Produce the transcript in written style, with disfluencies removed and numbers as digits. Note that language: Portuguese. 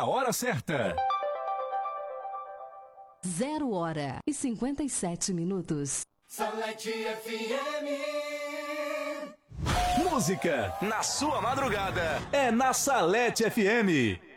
a hora certa. 0h57. Salete FM. Música na sua madrugada é na Salete FM.